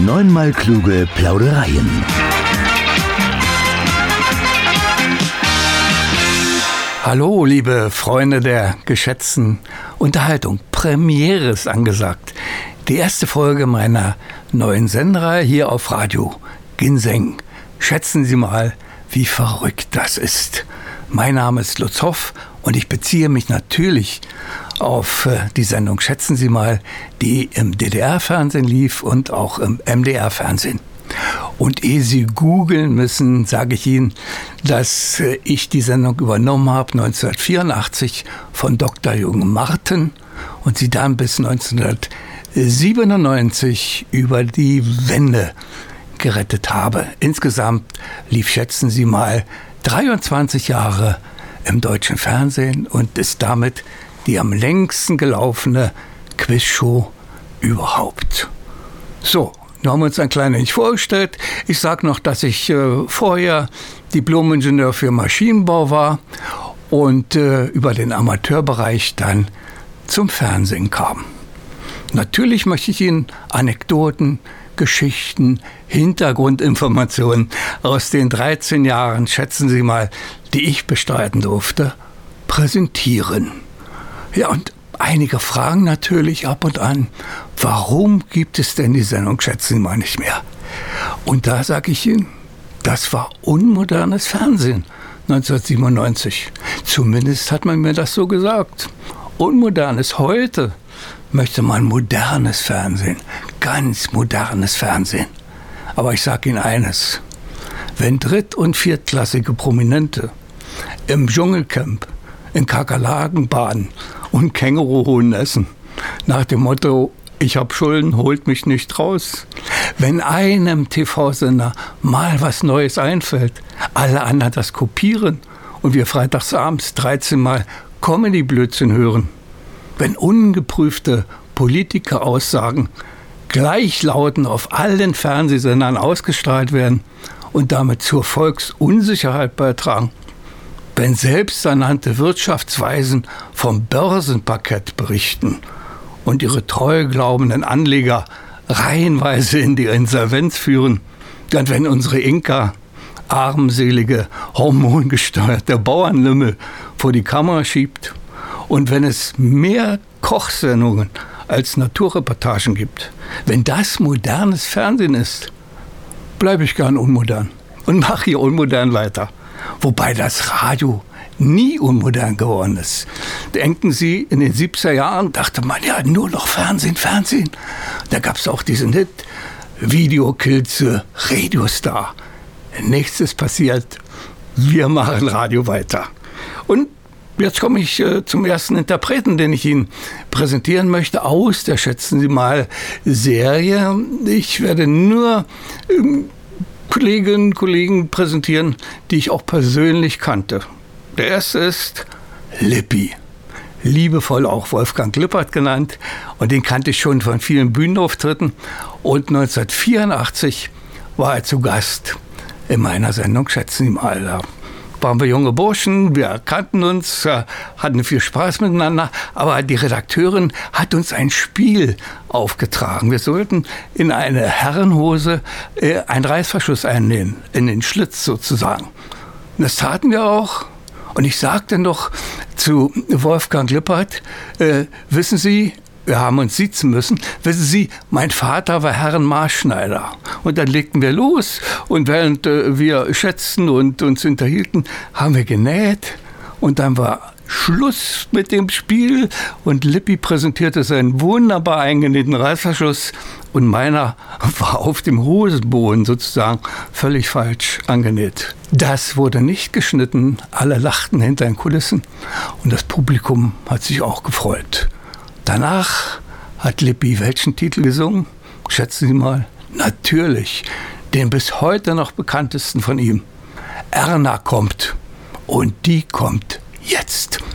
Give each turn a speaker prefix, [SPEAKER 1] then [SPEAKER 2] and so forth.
[SPEAKER 1] Neunmal kluge Plaudereien.
[SPEAKER 2] Hallo, liebe Freunde der geschätzten Unterhaltung. Premiere ist angesagt. Die erste Folge meiner neuen Sendereihe hier auf Radio Ginseng. Schätzen Sie mal, wie verrückt das ist. Mein Name ist Lutz Hoff und ich beziehe mich natürlich auf die Sendung Schätzen Sie mal, die im DDR-Fernsehen lief und auch im MDR-Fernsehen. Und ehe Sie googeln müssen, sage ich Ihnen, dass ich die Sendung übernommen habe 1984 von Dr. Jürgen Marten und sie dann bis 1997 über die Wende gerettet habe. Insgesamt lief, schätzen Sie mal, 23 Jahre im deutschen Fernsehen und ist damit die am längsten gelaufene Quizshow überhaupt. So, nun haben wir uns ein klein wenig vorgestellt. Ich sage noch, dass ich vorher Diplom-Ingenieur für Maschinenbau war und über den Amateurbereich dann zum Fernsehen kam. Natürlich möchte ich Ihnen Anekdoten, Geschichten, Hintergrundinformationen aus den 13 Jahren, schätzen Sie mal, die ich bestreiten durfte, präsentieren. Ja, und einige fragen natürlich ab und an, warum gibt es denn die Sendung Schätzen Sie mal nicht mehr? Und da sage ich Ihnen, das war unmodernes Fernsehen 1997. Zumindest hat man mir das so gesagt. Unmodernes heute möchte man modernes Fernsehen, ganz modernes Fernsehen. Aber ich sage Ihnen eines, wenn dritt- und viertklassige Prominente im Dschungelcamp in Kakerlaken baden und Känguruhuhn essen, nach dem Motto, ich hab Schulden, holt mich nicht raus. Wenn einem TV-Sender mal was Neues einfällt, alle anderen das kopieren und wir freitagsabends 13 Mal Comedy-Blödsinn hören. Wenn ungeprüfte Politiker-Aussagen gleichlautend auf allen Fernsehsendern ausgestrahlt werden und damit zur Volksunsicherheit beitragen. Wenn selbsternannte Wirtschaftsweisen vom Börsenparkett berichten und ihre treu glaubenden Anleger reihenweise in die Insolvenz führen, und wenn unsere Inka armselige, hormongesteuerte Bauernlümmel vor die Kamera schiebt und wenn es mehr Kochsendungen als Naturreportagen gibt, wenn das modernes Fernsehen ist, bleibe ich gern unmodern und mache hier unmodern weiter. Wobei das Radio nie unmodern geworden ist. Denken Sie, in den 70er Jahren dachte man ja nur noch Fernsehen, Fernsehen. Da gab es auch diesen Hit, Video kills the Radio Star. Nichts ist passiert, wir machen Radio weiter. Und jetzt komme ich zum ersten Interpreten, den ich Ihnen präsentieren möchte, aus der Schätzen Sie mal Serie. Ich werde nur Kolleginnen und Kollegen präsentieren, die ich auch persönlich kannte. Der erste ist Lippi, liebevoll auch Wolfgang Lippert genannt, und den kannte ich schon von vielen Bühnenauftritten, und 1984 war er zu Gast in meiner Sendung Schätzen Sie mal. Da waren wir junge Burschen, wir kannten uns, hatten viel Spaß miteinander, aber die Redakteurin hat uns ein Spiel aufgetragen. Wir sollten in eine Herrenhose einen Reißverschluss einnähen, in den Schlitz sozusagen. Und das taten wir auch. Und ich sagte noch zu Wolfgang Lippert, wissen Sie, wir haben uns siezen müssen. Wissen Sie, mein Vater war Herrenmaßschneider. Und dann legten wir los und während wir schätzten und uns unterhielten, haben wir genäht und dann war Schluss mit dem Spiel und Lippi präsentierte seinen wunderbar eingenähten Reißverschluss und meiner war auf dem Hosenboden sozusagen völlig falsch angenäht. Das wurde nicht geschnitten, alle lachten hinter den Kulissen und das Publikum hat sich auch gefreut. Danach hat Lippi welchen Titel gesungen? Schätzen Sie mal. Natürlich, den bis heute noch bekanntesten von ihm. Erna kommt und die kommt jetzt.